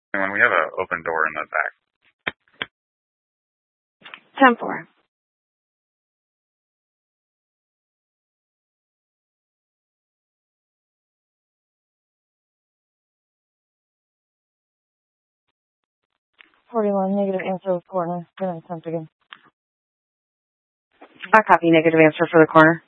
When we have an open door in the back. 10-4. $41 negative answer with corner. Then attempt again. I copy negative answer for the corner.